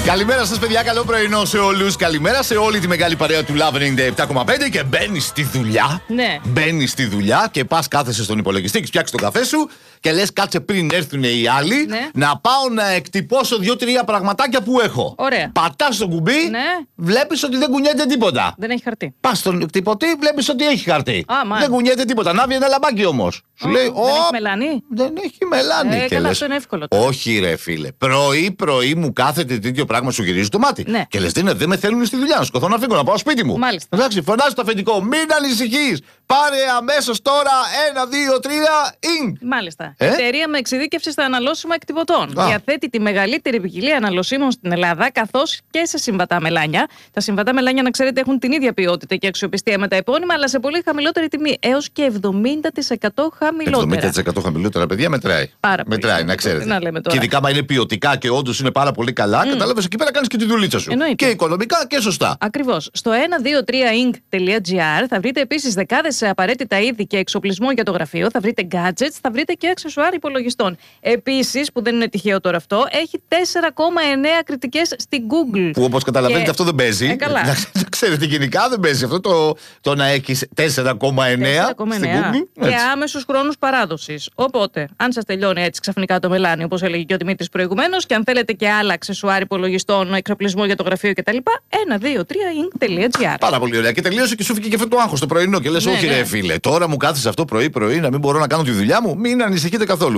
Καλημέρα σας, παιδιά. Καλό πρωινό σε όλους. Καλημέρα σε όλη τη μεγάλη παρέα του Love 97,5. Και μπαίνεις στη δουλειά. Ναι. Μπαίνεις στη δουλειά και πας, κάθεσαι στον υπολογιστή και φτιάξεις τον καφέ σου και λες κάτσε πριν έρθουν οι άλλοι, ναι, να πάω να εκτυπώσω 2-3 πραγματάκια που έχω. Ωραία. Πατάς το κουμπί, ναι, βλέπεις ότι δεν κουνιέται τίποτα. Δεν έχει χαρτί. Πας στον εκτυπωτή, βλέπεις ότι έχει χαρτί. Α, δεν κουνιέται τίποτα. Να βγει ένα λαμπάκι όμως. Σου λέει, δεν έχει μελάνι. Δεν έχει μελάνι. Και καλά, λες, αυτό είναι εύκολο τώρα. όχι, ρε φίλε. Πρωί μου κάθεται τέτοιο πράγμα, σου γυρίζει το μάτι. Ναι. Και λες, δεν με θέλουν στη δουλειά. Να σκοθώ να φύγω, να πάω σπίτι μου. Μάλιστα. Εντάξει, φωνάζει το αφεντικό. Μην ανησυχείς. Πάρε αμέσως τώρα 1, 2, 3, ινγκ. Μάλιστα. Εταιρεία με εξειδίκευση στα αναλώσιμα εκτυπωτών. Διαθέτει τη μεγαλύτερη ποικιλία αναλωσίμων στην Ελλάδα, καθώς και σε συμβατά μελάνια. Τα συμβατά μελάνια, να ξέρετε, έχουν την ίδια ποιότητα και αξιοπιστία με τα επώνυμα, αλλά σε πολύ χαμηλότερη τιμή. Έως και 70% χαμηλότερα. 70% χαμηλότερα, παιδιά, μετράει. Πάρα μετράει, πολύ. να ξέρετε. Να λέμε τώρα. Και ειδικά, μα είναι ποιοτικά και όντως είναι πάρα πολύ καλά, κατάλαβες, εκεί πέρα κάνεις και τη δουλίτσα σου. Εννοείται. Και οικονομικά και σωστά. Ακριβώς. Στο 123ink.gr θα βρείτε επίσης δεκάδες απαραίτητα είδη και εξοπλισμό για το γραφείο, θα βρείτε gadgets, θα βρείτε και αξεσουάρ υπολογιστών. Επίσης, που δεν είναι τυχαίο τώρα αυτό, έχει 4,9 κριτικές στην Google. Που όπως καταλαβαίνετε αυτό δεν παίζει. Καλά. Ξέρετε, γενικά δεν παίζει αυτό το να έχεις 4,9 στην Google. Και άμεσους χρόνους παράδοσης. Οπότε, αν σας τελειώνει έτσι ξαφνικά το μελάνι, όπως έλεγε και ο Δημήτρης προηγουμένως, και αν θέλετε και άλλα αξεσουάρ υπολογιστών, εξοπλισμό για το γραφείο κτλ., 123ink.gr. Πάρα πολύ ωραία. Και τελείωσε και σου φύγει και αυτό το άγχος το πρωινό. Και λες, όχι, ρε φίλε, τώρα μου κάθεσαι αυτό πρωί-πρωί να μην μπορώ να κάνω τη δουλειά μου. Μην ανησυχείτε καθόλου.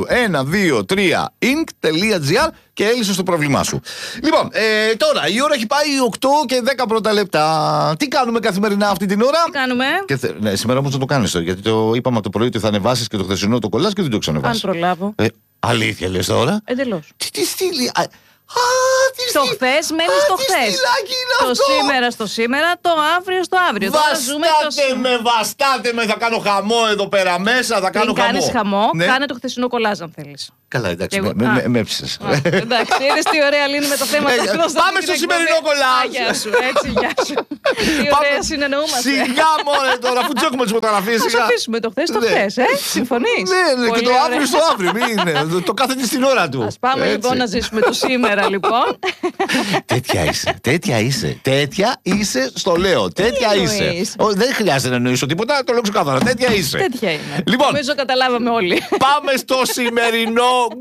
123ink.gr και έλυσες το πρόβλημά σου. Λοιπόν, τώρα η ώρα έχει πάει 8 και 10 πρώτα λεπτά. Τι κάνουμε καθημερινά αυτή την ώρα? Τι κάνουμε? Ναι, σήμερα όμως δεν το κάνεις τώρα, γιατί το είπαμε από το πρωί ότι θα ανεβάσεις και το χθεσινό το κολλάς και δεν το ξανεβάσεις. Αν προλάβω. Αλήθεια λες τώρα? Εντελώς. Τι στείλει. Το χθες μένει στο χθες. Το σήμερα στο σήμερα, το αύριο στο αύριο. Βαστάτε με, θα κάνω χαμό εδώ πέρα μέσα. Θα κάνω χαμό. Αν κάνεις χαμό, ναι, κάνε το χθεσινό κολλάζ αν θέλεις. Καλά, εντάξει, με έψησες. Εντάξει, είδες τι ωραία λύνουμε το θέμα. Πάμε στο σημερινό κολλάζ. Γεια σου, έτσι, γεια σου. Τι ωραία συνεννοούμαστε. Σιγά μωρέ τώρα, αφού τσέχουμε τις φωτογραφίες. Ας αφήσουμε το χθες το χθες, συμφωνείς? Ναι, και το αύριο στο αύριο. Το κάθεται στην ώρα του. Ας πάμε λοιπόν να ζήσουμε το σήμερα λοιπόν. Τέτοια είσαι, στο λέω. Τέτοια είσαι. Δεν χρειάζεται να εννοήσω τίποτα, το λέω ξεκάθαρα. Τέτοια είσαι. Τέτοια είναι. Λοιπόν, νομίζω καταλάβαμε όλοι. Πάμε στο σημερινό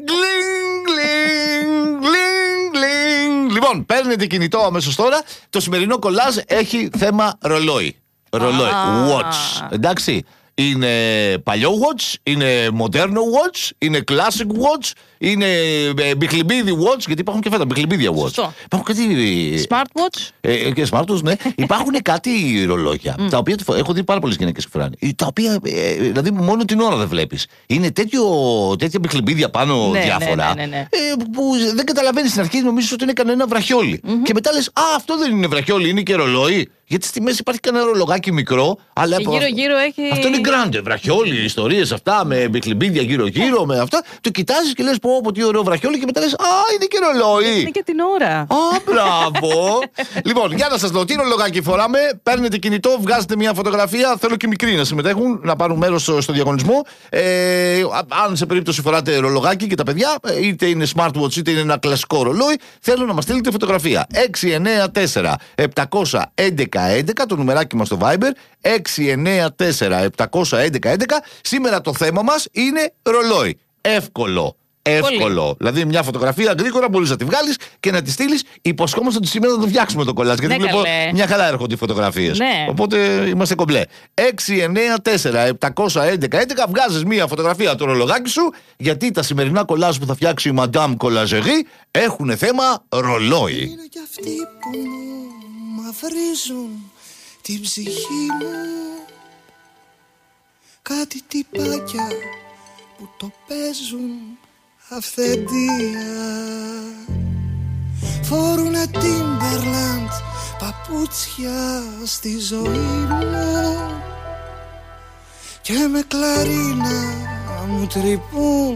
γκλινγκ. Λοιπόν, παίρνετε κινητό αμέσως τώρα. Το σημερινό κολλάζ έχει θέμα ρολόι. Ρολόι. Watch. Εντάξει. Είναι παλιό watch, είναι μοντέρνο watch, είναι classic watch, είναι μπιχλιμπίδι watch, γιατί υπάρχουν και αυτά τα μπιχλιμπίδια watch. Σωστό. Υπάρχουν κάτι. Smartwatch. Και smartwatch, ναι. Υπάρχουν κάτι ρολόγια, τα οποία έχω δει πάρα πολλές γυναίκες που φοράνε. Τα οποία, δηλαδή, μόνο την ώρα δεν βλέπεις. Είναι τέτοια μπιχλιμπίδια πάνω διάφορα. Ναι. Που δεν καταλαβαίνεις στην αρχή, νομίζεις ότι είναι κανένα βραχιόλι. Και μετά λες, αυτό δεν είναι βραχιόλι, είναι και ρολόι. Γιατί στη μέση υπάρχει κανένα ρολογάκι μικρό, αλλά. Γύρω-γύρω έχει. Αυτό είναι γκράντε, βραχιόλι, ιστορίες αυτά με μπιχλιμπίδια γύρω-γύρω, με αυτά. Το κοιτάζεις και λες, πω, τι ωραίο βραχιόλι, και μετά λες, είναι και ρολόι. Είναι και την ώρα. Μπράβο. Λοιπόν, για να σας δω, τι ρολογάκι φοράμε. Παίρνετε κινητό, βγάζετε μια φωτογραφία. Θέλω και μικροί να συμμετέχουν, να πάρουν μέρος στο διαγωνισμό. Αν σε περίπτωση φοράτε ρολογάκι και τα παιδιά, είτε είναι smartwatch είτε είναι ένα κλασικό ρολόι, θέλω να μας στείλετε φωτογραφία. 694-711-11, το νουμεράκι μας στο Viber. 694-711-11. Σήμερα το θέμα μας είναι ρολόι. Εύκολο. Δηλαδή, μια φωτογραφία γρήγορα μπορείς να τη βγάλεις και να τη στείλεις. Υποσχόμαστε ότι σήμερα θα το φτιάξουμε το κολλάζ. Γιατί βλέπω μια χαρά έρχονται οι φωτογραφίες. Ναι. Οπότε είμαστε κομπλέ. 694-711-11. Βγάζεις μια φωτογραφία το ρολογάκι σου, γιατί τα σημερινά κολλάζ που θα φτιάξει η Madame Collagerie έχουν θέμα ρολόι. Είναι κι αυτοί που μαυρίζουν την ψυχή μου. Κάτι τυπάκια που το παίζουν αυθεντία. Φορούνε Timberland παπούτσια στη ζωή μου και με κλαρίνα μου τρυπούν